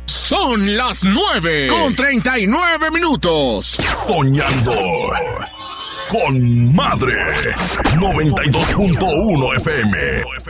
Son las 9:39. Soñando con Madre. 92.1 FM.